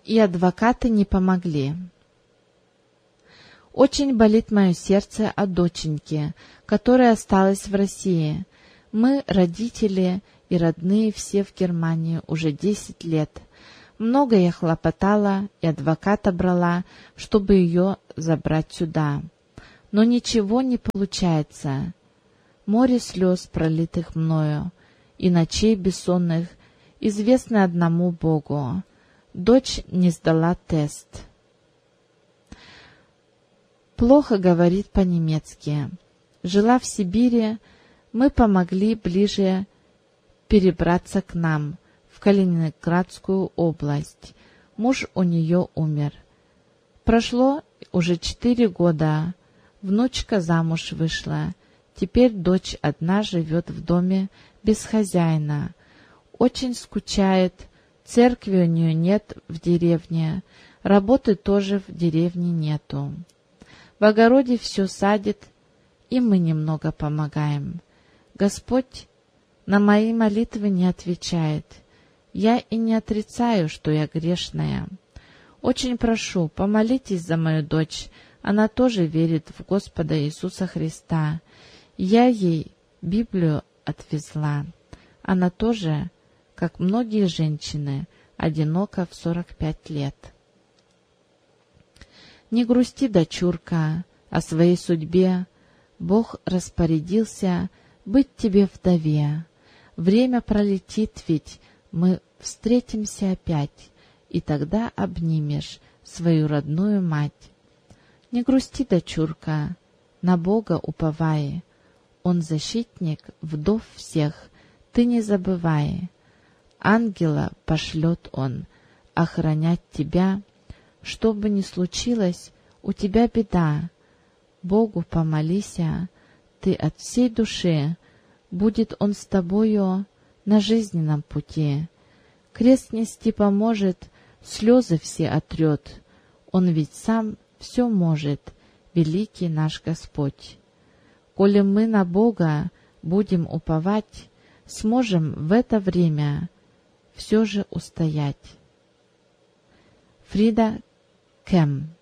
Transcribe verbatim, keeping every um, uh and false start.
И адвокаты не помогли. Очень болит мое сердце о доченьке, которая осталась в России. Мы, родители и родные, все в Германии уже десять лет. Много я хлопотала и адвоката брала, чтобы ее забрать сюда. Но ничего не получается. Море слез, пролитых мною, и ночей бессонных, известно одному Богу. Дочь не сдала тест. Плохо говорит по-немецки. Жила в Сибири, мы помогли ближе перебраться к нам, в Калининградскую область. Муж у нее умер. Прошло уже четыре года. Внучка замуж вышла. Теперь дочь одна живет в доме без хозяина. Очень скучает. Церкви у нее нет в деревне. Работы тоже в деревне нету. В огороде все садит, и мы немного помогаем. Господь на мои молитвы не отвечает. Я и не отрицаю, что я грешная. Очень прошу, помолитесь за мою дочь. Она тоже верит в Господа Иисуса Христа. Я ей Библию отвезла. Она тоже, как многие женщины, одинока в сорок пять лет. Не грусти, дочурка, о своей судьбе. Бог распорядился быть тебе вдове. Время пролетит, ведь мы встретимся опять, и тогда обнимешь свою родную мать. Не грусти, дочурка, на Бога уповай. Он защитник вдов всех, ты не забывай. Ангела пошлет он охранять тебя. Что бы ни случилось, у тебя беда. Богу помолися, ты от всей души, будет он с тобою на жизненном пути. Крест нести поможет, слезы все отрет. Он ведь сам все может, великий наш Господь. Коли мы на Бога будем уповать, сможем в это время все же устоять. Фрида Кем.